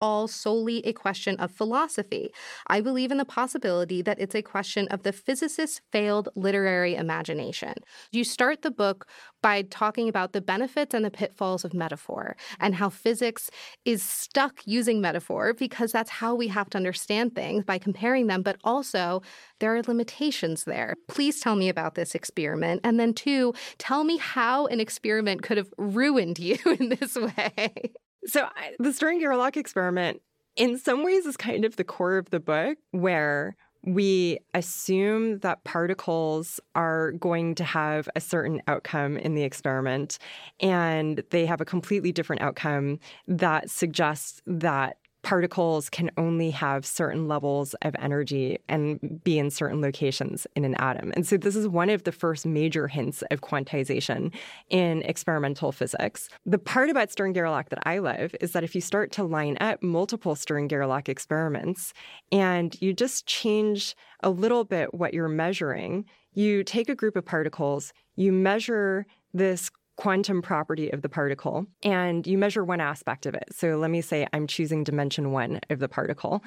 all solely a question of philosophy. I believe in the possibility that it's a question of the physicist's failed literary imagination. You start the book by talking about the benefits and the pitfalls of metaphor and how physics is stuck using metaphor because that's how we have to understand things, by comparing them, but also there are limitations there. Please tell me about this experiment. And then 2, tell me how an experiment could have ruined you in this way. So the Stern-Gerlach experiment, in some ways, is kind of the core of the book, where we assume that particles are going to have a certain outcome in the experiment, and they have a completely different outcome that suggests that particles can only have certain levels of energy and be in certain locations in an atom. And so this is one of the first major hints of quantization in experimental physics. The part about Stern-Gerlach that I love is that if you start to line up multiple Stern-Gerlach experiments and you just change a little bit what you're measuring, you take a group of particles, you measure this quantum property of the particle, and you measure one aspect of it. So let me say I'm choosing dimension 1 of the particle.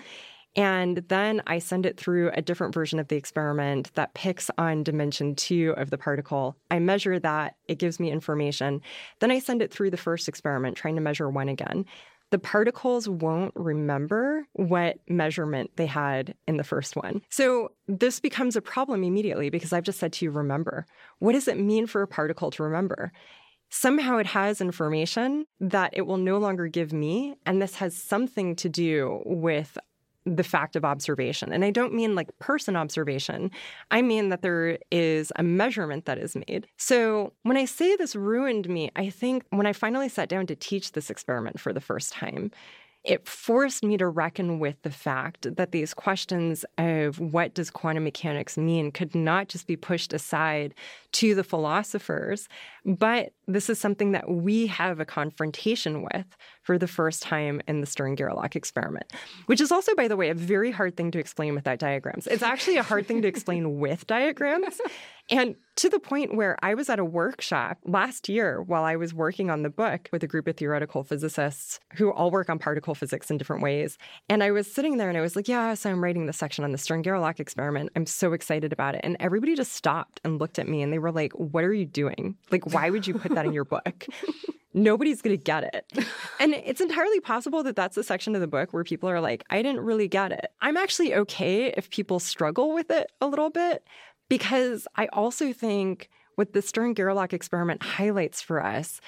And then I send it through a different version of the experiment that picks on dimension 2 of the particle. I measure that. It gives me information. Then I send it through the first experiment, trying to measure 1 again. The particles won't remember what measurement they had in the first one. So this becomes a problem immediately because I've just said to you, remember. What does it mean for a particle to remember? Somehow it has information that it will no longer give me, and this has something to do with the fact of observation. And I don't mean like person observation. I mean that there is a measurement that is made. So when I say this ruined me, I think when I finally sat down to teach this experiment for the first time, it forced me to reckon with the fact that these questions of what does quantum mechanics mean could not just be pushed aside to the philosophers, but this is something that we have a confrontation with for the first time in the Stern-Gerlach experiment, which is also, by the way, a very hard thing to explain without diagrams. It's actually a hard thing to explain with diagrams. And to the point where I was at a workshop last year while I was working on the book with a group of theoretical physicists who all work on particle physics in different ways. And I was sitting there and I was like, yeah, so I'm writing this section on the Stern-Gerlach experiment. I'm so excited about it. And everybody just stopped and looked at me and they were like, what are you doing? Like, why would you put that in your book? Nobody's going to get it. And it's entirely possible that that's the section of the book where people are like, I didn't really get it. I'm actually okay if people struggle with it a little bit, because I also think what the Stern-Gerlach experiment highlights for us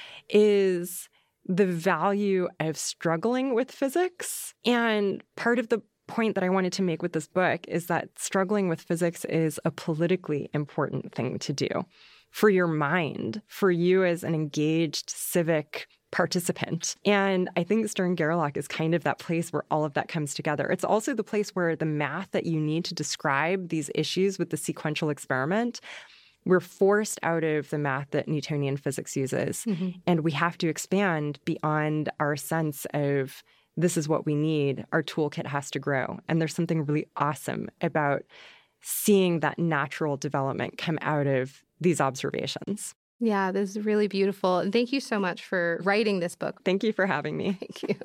is the value of struggling with physics. And part of the point that I wanted to make with this book is that struggling with physics is a politically important thing to do for your mind, for you as an engaged civic participant. And I think Stern-Gerlach is kind of that place where all of that comes together. It's also the place where the math that you need to describe these issues with the sequential experiment, we're forced out of the math that Newtonian physics uses. Mm-hmm. And we have to expand beyond our sense of this is what we need. Our toolkit has to grow. And there's something really awesome about seeing that natural development come out of these observations. Yeah, this is really beautiful. And thank you so much for writing this book. Thank you for having me. Thank you.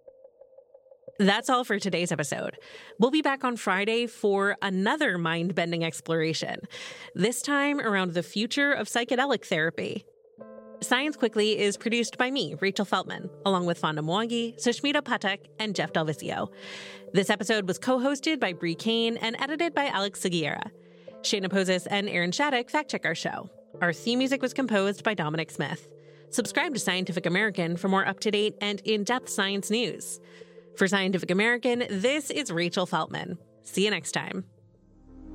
That's all for today's episode. We'll be back on Friday for another mind-bending exploration, this time around the future of psychedelic therapy. Science Quickly is produced by me, Rachel Feltman, along with Fonda Mwangi, Sushmita Pathak, and Jeff Delvisio. This episode was co-hosted by Bree Kane and edited by Alex Seguiera. Shayna Pozis and Aaron Shattuck fact-check our show. Our theme music was composed by Dominic Smith. Subscribe to Scientific American for more up-to-date and in-depth science news. For Scientific American, this is Rachel Feltman. See you next time.